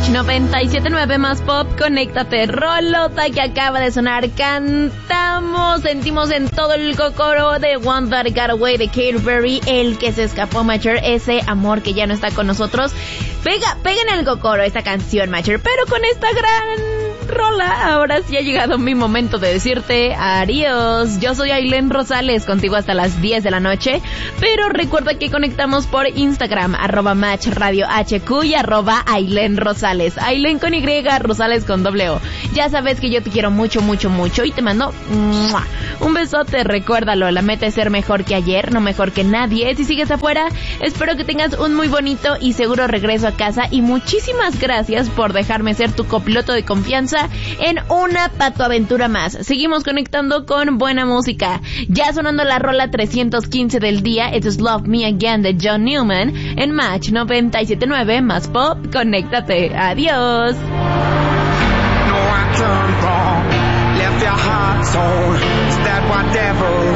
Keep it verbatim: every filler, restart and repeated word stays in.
Match noventa y siete punto nueve más pop, conéctate. Rolota que acaba de sonar, cantamos, sentimos en todo el cocoro de One That Got Away de Katy Perry, el que se escapó, Matcher, ese amor que ya no está con nosotros. Pega, pega en el cocoro esta canción, Matcher, pero con esta gran rola, ahora sí ha llegado mi momento de decirte adiós. Yo soy Ailén Rosales, contigo hasta las diez de la noche, pero recuerda que conectamos por Instagram, arroba Match Radio H Q y arroba Ailén Rosales. Ailén con Y, Rosales con doble O. Ya sabes que yo te quiero mucho, mucho, mucho y te mando ¡mua! Un besote. Recuérdalo, la meta es ser mejor que ayer, no mejor que nadie. Si sigues afuera, espero que tengas un muy bonito y seguro regreso a casa y muchísimas gracias por dejarme ser tu copiloto de confianza en una patoaventura más. Seguimos conectando con buena música. Ya sonando la rola trescientos quince del día, esto es Love Me Again de John Newman en Match noventa y siete punto nueve más pop, conéctate. Adiós. No, I turned wrong, left your heart torn. Is that what devils